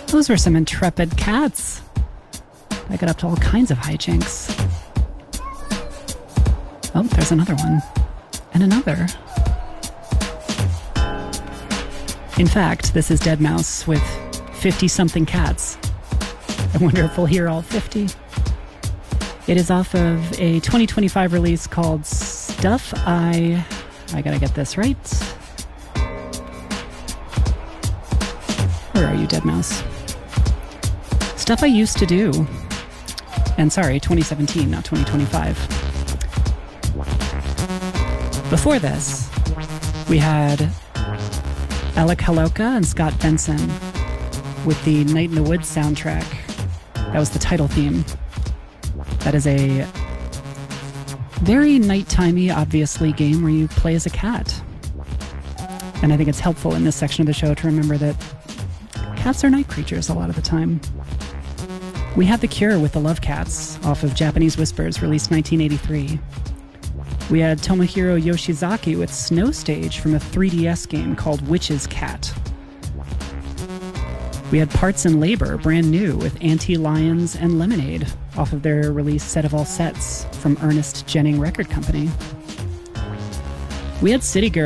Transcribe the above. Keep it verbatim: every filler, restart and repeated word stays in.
Those were some intrepid cats. I got up to all kinds of hijinks. Oh, there's another one. And another. In fact, this is deadmau five with fifty-something cats. I wonder if we'll hear all fifty. It is off of a twenty twenty-five release called Stuff I... I gotta get this right. Where are you, deadmau five? Stuff I Used to Do. And sorry, twenty seventeen, not twenty twenty-five. Before this, we had Alec Haloka and Scott Benson with the Night in the Woods soundtrack. That was the title theme. That is a very nighttime-y, obviously, game where you play as a cat. And I think it's helpful in this section of the show to remember that cats are night creatures a lot of the time. We had The Cure with The Love Cats off of Japanese Whispers, released nineteen eighty-three. We had Tomohiro Yoshizaki with Snow Stage from a three D S game called Witch's Cat. We had Parts and Labor, brand new, with Anti-Lions and Lemonade off of their release Set of All Sets from Ernest Jennings Record Company. We had City Girl